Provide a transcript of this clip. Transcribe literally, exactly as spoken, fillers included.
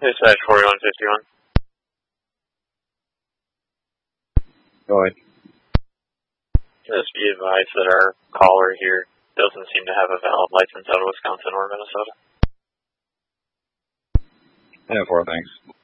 Dispatch forty-one fifty-one. Go ahead. Just be advised that our caller here doesn't seem to have a valid license out of Wisconsin or Minnesota. Yeah, four, thanks.